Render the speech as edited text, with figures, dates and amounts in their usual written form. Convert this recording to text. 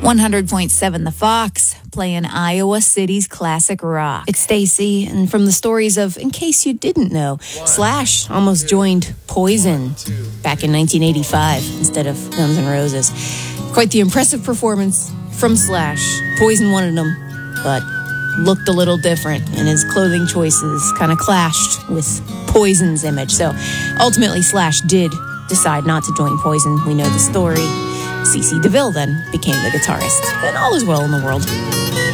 100.7 The Fox, playing Iowa City's classic rock. It's Stacy, and from the stories of In Case You Didn't Know, Slash almost joined Poison back in 1985 instead of Guns N' Roses. Quite the impressive performance from Slash. Poison wanted him, but looked a little different, and his clothing choices kind of clashed with Poison's image. So ultimately, Slash did decide not to join Poison. We know the story. CeCe DeVille then became the guitarist. And all is well in the world.